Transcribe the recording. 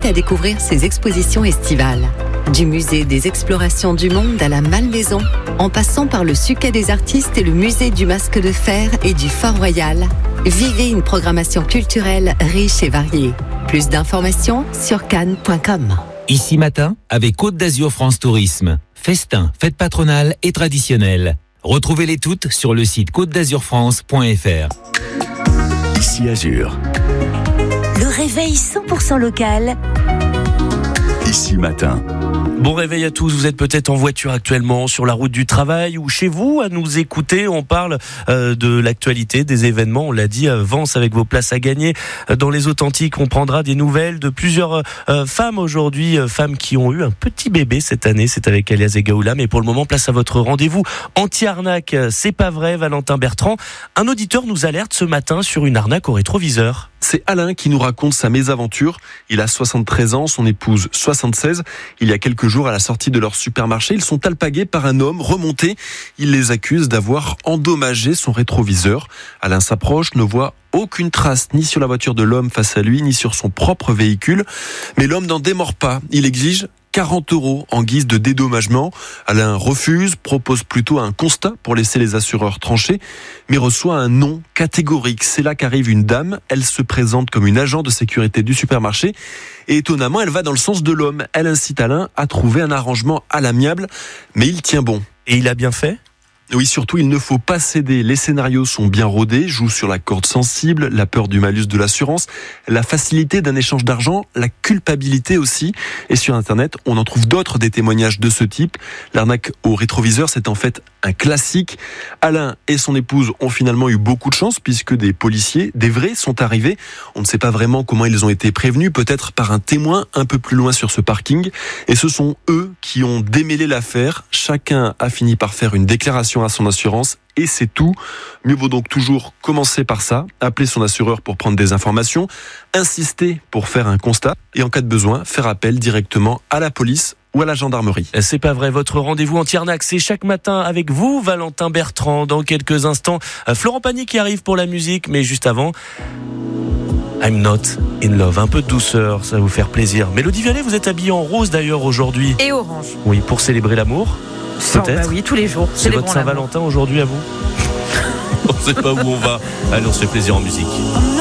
à découvrir ses expositions estivales. Du musée des explorations du monde à la Malmaison, en passant par le Suquet des artistes et le musée du Masque de Fer et du Fort Royal, vivez une programmation culturelle riche et variée. Plus d'informations sur cannes.com. Ici Matin, avec Côte d'Azur France Tourisme. Festins, fêtes patronales et traditionnelles. Retrouvez-les toutes sur le site côtedazurfrance.fr. Ici Azur. Le réveil 100% local. Ici Matin. Bon réveil à tous, vous êtes peut-être en voiture actuellement, sur la route du travail ou chez vous à nous écouter. On parle de l'actualité, des événements, on l'a dit, Vence avec vos places à gagner. Dans les Authentiques, on prendra des nouvelles de plusieurs femmes aujourd'hui, femmes qui ont eu un petit bébé cette année, c'est avec Alias Egaoula. Mais pour le moment, place à votre rendez-vous anti-arnaque. C'est pas vrai, Valentin Bertrand. Un auditeur nous alerte ce matin sur une arnaque au rétroviseur. C'est Alain qui nous raconte sa mésaventure. Il a 73 ans, son épouse 76. Il y a quelques jours, à la sortie de leur supermarché, ils sont alpagués par un homme remonté. Il les accuse d'avoir endommagé son rétroviseur. Alain s'approche, ne voit aucune trace ni sur la voiture de l'homme face à lui, ni sur son propre véhicule. Mais l'homme n'en démord pas. Il exige 40 € en guise de dédommagement. Alain refuse, propose plutôt un constat pour laisser les assureurs trancher, mais reçoit un non catégorique. C'est là qu'arrive une dame. Elle se présente comme une agent de sécurité du supermarché et étonnamment, elle va dans le sens de l'homme. Elle incite Alain à trouver un arrangement à l'amiable, mais il tient bon. Et il a bien fait ? Oui, surtout, il ne faut pas céder. Les scénarios sont bien rodés, jouent sur la corde sensible, la peur du malus de l'assurance, la facilité d'un échange d'argent, la culpabilité aussi. Et sur Internet, on en trouve d'autres des témoignages de ce type. L'arnaque au rétroviseur, c'est en fait un classique. Alain et son épouse ont finalement eu beaucoup de chance puisque des policiers, des vrais, sont arrivés. On ne sait pas vraiment comment ils ont été prévenus, peut-être par un témoin un peu plus loin sur ce parking. Et ce sont eux qui ont démêlé l'affaire. Chacun a fini par faire une déclaration à son assurance et c'est tout. Mieux vaut donc toujours commencer par ça, appeler son assureur pour prendre des informations, insister pour faire un constat et en cas de besoin, faire appel directement à la police ou à la gendarmerie. C'est pas vrai, votre rendez-vous anti-arnaque, c'est chaque matin avec vous, Valentin Bertrand. Dans quelques instants, Florent Pagny qui arrive pour la musique, mais juste avant, I'm not in love. Un peu de douceur, ça va vous faire plaisir. Mélodie Vianney, vous êtes habillée en rose d'ailleurs aujourd'hui. Et orange. Oui, pour célébrer l'amour. Peut-être. Bah oui, tous les jours. C'est votre Saint-Valentin aujourd'hui à vous. On ne sait pas où on va. Allez, on se fait plaisir en musique.